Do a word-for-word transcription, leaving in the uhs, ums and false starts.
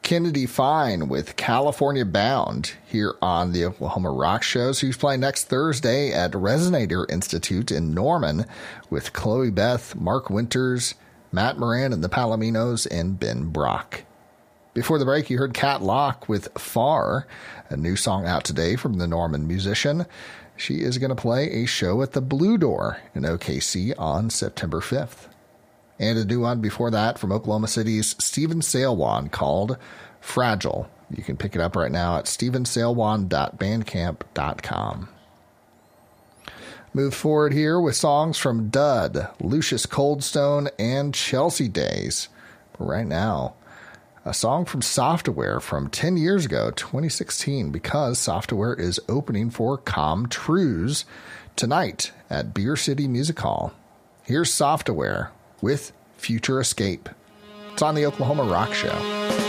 Kennedy Fine with California Bound here on the Oklahoma Rock Show. So he's playing next Thursday at Resonator Institute in Norman with Chloe Beth, Mark Winters, Matt Moran and the Palominos, and Ben Brock. Before the break, you heard Cat Lock with Far, a new song out today from the Norman musician. She is going to play a show at the Blue Door in O K C on September fifth. And a new one before that from Oklahoma City's Steven Sailwan called Fragile. You can pick it up right now at steven sailwan dot bandcamp dot com. Move forward here with songs from Dud, Lucius Coldstone, and Chelsea Days. But right now, a song from Software from ten years ago, twenty sixteen, because Software is opening for Com Trues tonight at Beer City Music Hall. Here's Software with Future Escape. It's on the Oklahoma Rock Show.